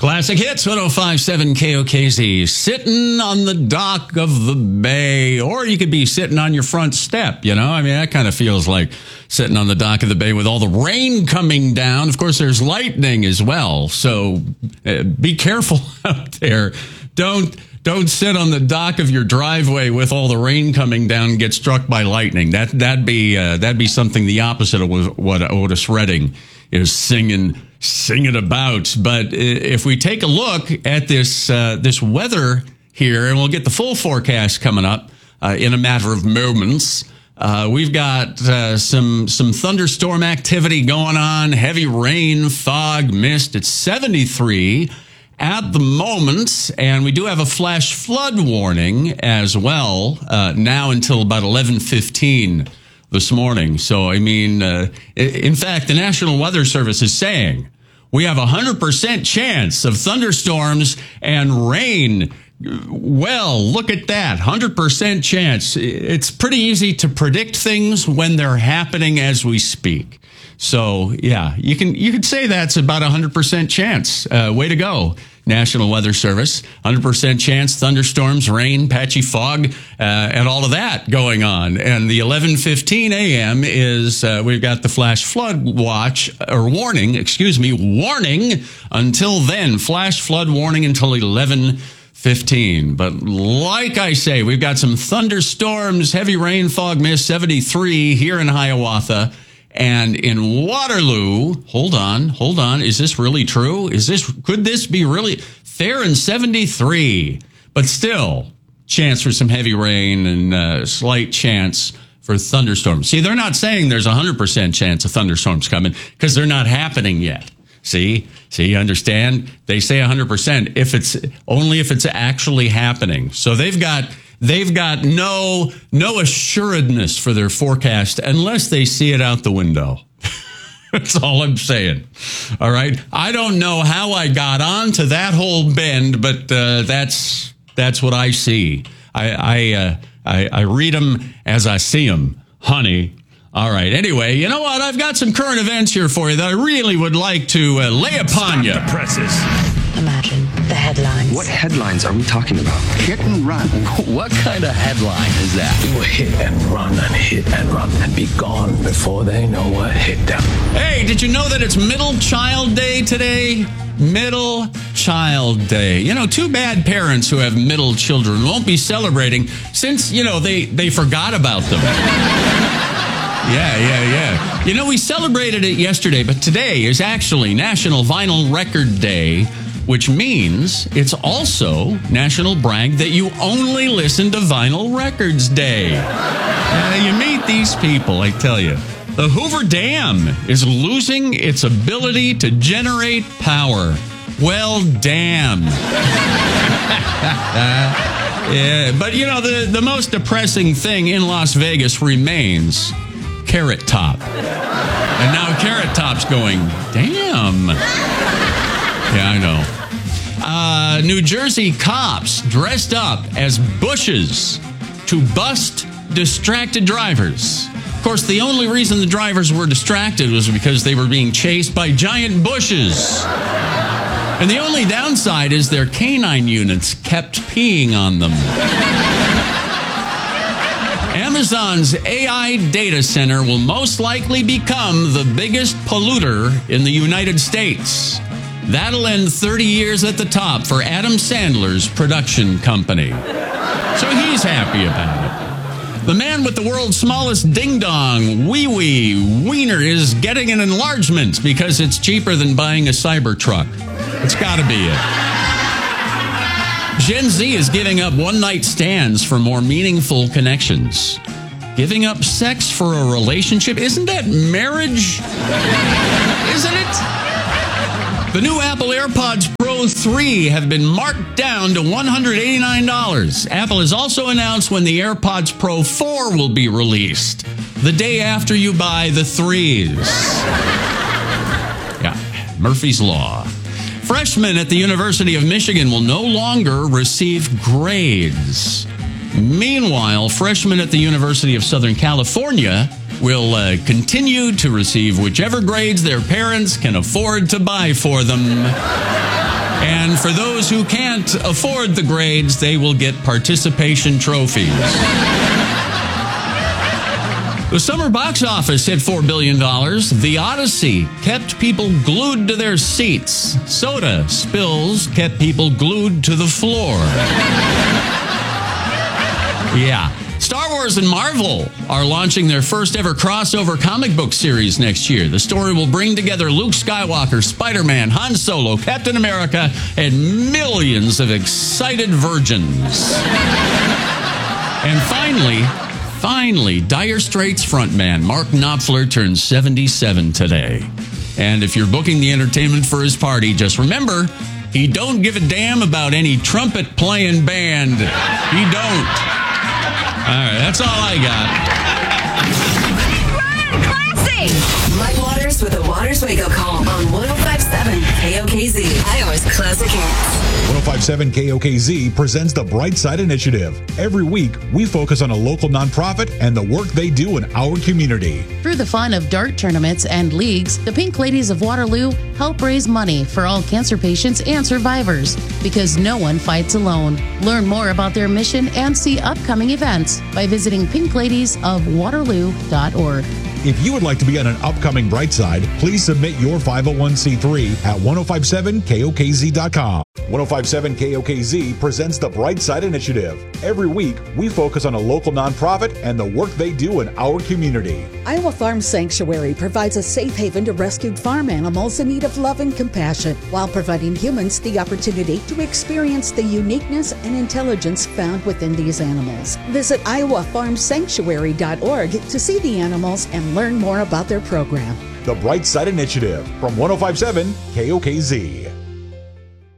Classic Hits, 105.7 KOKZ. Sitting on the dock of the bay. Or you could be sitting on your front step, you know? I mean, that kind of feels like sitting on the dock of the bay with all the rain coming down. Of course, there's lightning as well. So be careful out there. Don't sit on the dock of your driveway with all the rain coming down and get struck by lightning. That'd be something the opposite of what Otis Redding is singing about. But if we take a look at this weather here, and we'll get the full forecast coming up in a matter of moments. We've got some thunderstorm activity going on, heavy rain, fog, mist. It's 73 at the moment, and we do have a flash flood warning as well now until about 11:15 this morning. So, I mean, in fact, the National Weather Service is saying we have a 100% chance of thunderstorms and rain. Well, look at that, 100% chance. It's pretty easy to predict things when they're happening as we speak. So, yeah, you could say that's about 100% chance. Way to go, National Weather Service. 100% chance, thunderstorms, rain, patchy fog, and all of that going on. And the 11:15 a.m. is, we've got the flash flood warning until then. Flash flood warning until 11:15. But like I say, we've got some thunderstorms, heavy rain, fog, mist, 73 here in Hiawatha. And in Waterloo, hold on. Is this really true? Could this be really fair in 73? But still, chance for some heavy rain and slight chance for thunderstorms. See, they're not saying there's a 100% chance of thunderstorms coming because they're not happening yet. See, you understand? They say 100% if it's actually happening. So they've got no assuredness for their forecast unless they see it out the window. That's all I'm saying. All right. I don't know how I got onto that whole bend, but that's what I see. I read them as I see them, honey. All right. Anyway, you know what? I've got some current events here for you that I really would like to lay upon you. Presses. Imagine the headlines. What headlines are we talking about? Hit and run. What kind of headline is that? You hit and run and be gone before they know what hit them. Hey, did you know that it's Middle Child Day today? Middle Child Day. You know, too bad parents who have middle children won't be celebrating since, you know, they forgot about them. Yeah. You know, we celebrated it yesterday, but today is actually National Vinyl Record Day, which means it's also National Brag that you only listen to vinyl records day. You meet these people, I tell you. The Hoover Dam is losing its ability to generate power. Well, damn. Yeah, but you know, the most depressing thing in Las Vegas remains Carrot Top. And now Carrot Top's going, damn. Yeah, I know. New Jersey cops dressed up as bushes to bust distracted drivers. Of course, the only reason the drivers were distracted was because they were being chased by giant bushes. And the only downside is their canine units kept peeing on them. Amazon's AI data center will most likely become the biggest polluter in the United States. That'll end 30 years at the top for Adam Sandler's production company. So he's happy about it. The man with the world's smallest ding-dong, wee-wee, wiener is getting an enlargement because it's cheaper than buying a Cybertruck. It's got to be it. Gen Z is giving up one-night stands for more meaningful connections. Giving up sex for a relationship? Isn't that marriage? Isn't it? The new Apple AirPods Pro 3 have been marked down to $189. Apple has also announced when the AirPods Pro 4 will be released, the day after you buy the 3s. Yeah, Murphy's Law. Freshmen at the University of Michigan will no longer receive grades. Meanwhile, freshmen at the University of Southern California will continue to receive whichever grades their parents can afford to buy for them. And for those who can't afford the grades, they will get participation trophies. The summer box office hit $4 billion. The Odyssey kept people glued to their seats. Soda spills kept people glued to the floor. Yeah. Star Wars and Marvel are launching their first ever crossover comic book series next year. The story will bring together Luke Skywalker, Spider-Man, Han Solo, Captain America, and millions of excited virgins. And finally, Dire Straits frontman Mark Knopfler turns 77 today. And if you're booking the entertainment for his party, just remember, he don't give a damn about any trumpet-playing band. He don't. All right, that's all I got. Run, classy! Mike Waters with the Waters Wake Up Call on 105.7 KOKZ, Iowa's classic hits. 105.7 KOKZ presents the Bright Side Initiative. Every week, we focus on a local nonprofit and the work they do in our community. Through the fun of dart tournaments and leagues, the Pink Ladies of Waterloo help raise money for all cancer patients and survivors, because no one fights alone. Learn more about their mission and see upcoming events by visiting pinkladiesofwaterloo.org. If you would like to be on an upcoming Bright Side, please submit your 501c3 at 1057kokz.com. 105.7 KOKZ presents the Bright Side Initiative. Every week, we focus on a local nonprofit and the work they do in our community. Iowa Farm Sanctuary provides a safe haven to rescued farm animals in need of love and compassion, while providing humans the opportunity to experience the uniqueness and intelligence found within these animals. Visit iowafarmsanctuary.org to see the animals and learn more about their program. The Bright Side Initiative from 105.7 KOKZ.